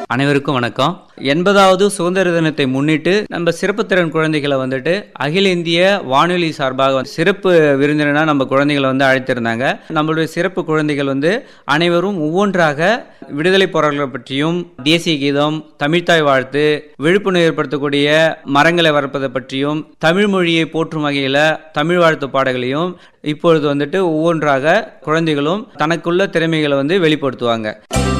அனைவருக்கும் வணக்கம். 80வது சுதந்திர தினத்தை முன்னிட்டு நம்ம சிறப்பு திறன் குழந்தைகளை வந்துட்டு அகில இந்திய வானொலி சார்பாக சிறப்பு விருந்தினரா நம்ம குழந்தைகளை அழைத்திருந்தாங்க. நம்மளுடைய சிறப்பு குழந்தைகள் அனைவரும் ஒவ்வொன்றாக விடுதலை போராட்டங்களை பற்றியும், தேசிய கீதம், தமிழ்த்தாய் வாழ்த்து, விழிப்புணர்வு ஏற்படுத்தக்கூடிய மரங்களை வளர்ப்பதை பற்றியும், தமிழ் மொழியை போற்றும் வகையில் தமிழ் வாழ்த்து பாடல்களையும் இப்பொழுது ஒவ்வொன்றாக குழந்தைகளும் தனக்குள்ள திறமைகளை வெளிப்படுத்துவாங்க.